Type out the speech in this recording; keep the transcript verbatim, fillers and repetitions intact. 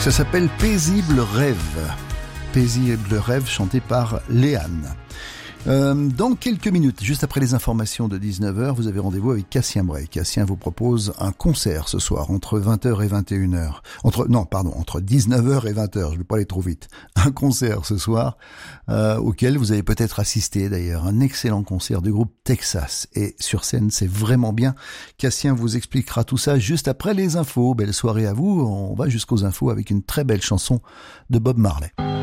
Ça s'appelle Paisible Rêve. Paisible Rêve chanté par Léane. Euh, dans quelques minutes, juste après les informations de dix-neuf heures, vous avez rendez-vous avec Cassien Bray. Cassien vous propose un concert ce soir entre vingt heures et vingt et une heures. Entre, non, pardon, entre dix-neuf heures et vingt heures, je ne vais pas aller trop vite. Un concert ce soir euh, auquel vous avez peut-être assisté d'ailleurs. Un excellent concert du groupe Texas. Et sur scène, c'est vraiment bien. Cassien vous expliquera tout ça juste après les infos. Belle soirée à vous. On va jusqu'aux infos avec une très belle chanson de Bob Marley.